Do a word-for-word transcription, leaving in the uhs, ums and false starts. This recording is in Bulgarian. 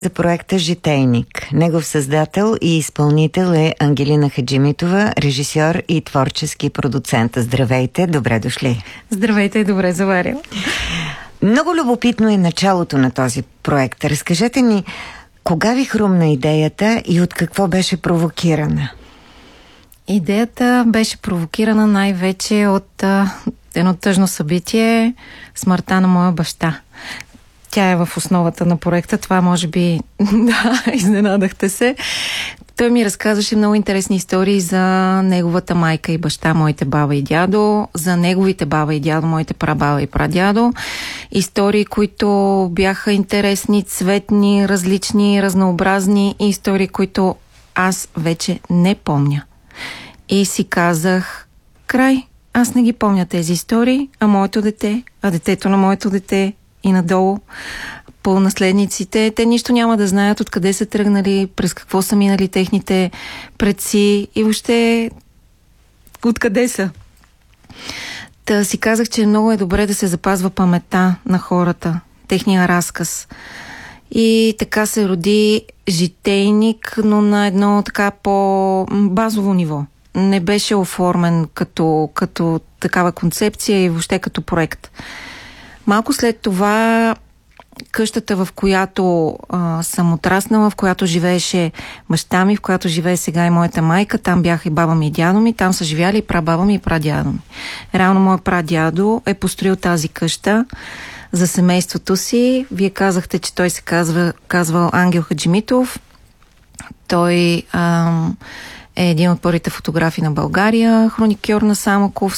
За проекта Житейник. Негов създател и изпълнител е Ангелина Хаджимитова, режисьор и творчески продуцент. Здравейте, добре дошли. Здравейте и добре заварил. Много любопитно е началото на този проект. Разкажете ни, кога ви хрумна идеята и от какво беше провокирана? Идеята беше провокирана най-вече от а, едно тъжно събитие, смъртта на моя баща. Тя е в основата на проекта. Това може би, да, изненадахте се. Той ми разказваше много интересни истории за неговата майка и баща, моите баба и дядо, за неговите баба и дядо, моите прабаба и прадядо. Истории, които бяха интересни, цветни, различни, разнообразни и истории, които аз вече не помня. И си казах, край, аз не ги помня тези истории, а моето дете, а детето на моето дете и надолу по наследниците, те нищо няма да знаят откъде са тръгнали, през какво са минали техните предци и въобще откъде са. Та си казах, че много е добре да се запазва паметта на хората, техния разказ. И така се роди Житейник, но на едно така по-базово ниво. Не беше оформен като, като такава концепция и въобще като проект. Малко след това къщата, в която а, съм отраснала, в която живееше баща ми, в която живее сега и моята майка, там бяха и баба ми и дядо ми, там са живяли и прабаба ми и прадядо ми. Реално моят прадядо е построил тази къща за семейството си. Вие казахте, че той се казва, казвал Ангел Хаджимитов. Той ам, е един от първите фотографи на България, хроникьор на Самоков,